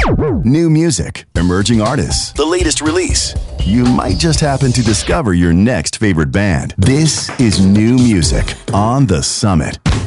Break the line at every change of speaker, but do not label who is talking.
New music, emerging artists, the latest release. You might just happen to discover your next favorite band. This is new music on The Summit.